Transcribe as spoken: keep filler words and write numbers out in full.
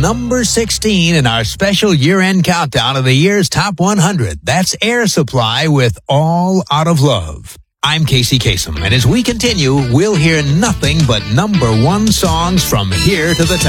number sixteen in our special year-end countdown of the year's top one hundred. That's Air Supply with All Out of Love. I'm Casey Kasem, and as we continue, we'll hear nothing but number one songs from here to the top.